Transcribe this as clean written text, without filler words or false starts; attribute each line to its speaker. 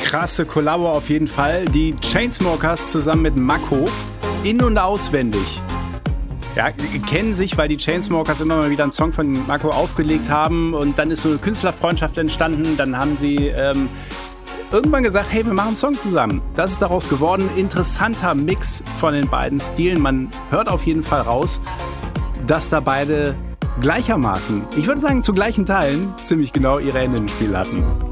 Speaker 1: krasse Kollabo auf jeden Fall. Die Chainsmokers zusammen mit Mako. In- und auswendig. Ja, kennen sich, weil die Chainsmokers immer mal wieder einen Song von Mako aufgelegt haben. Und dann ist so eine Künstlerfreundschaft entstanden. Dann haben sie irgendwann gesagt, hey, wir machen einen Song zusammen. Das ist daraus geworden. Interessanter Mix von den beiden Stilen. Man hört auf jeden Fall raus, dass da beide gleichermaßen, ich würde sagen zu gleichen Teilen, ziemlich genau ihre Hände im Spiel hatten.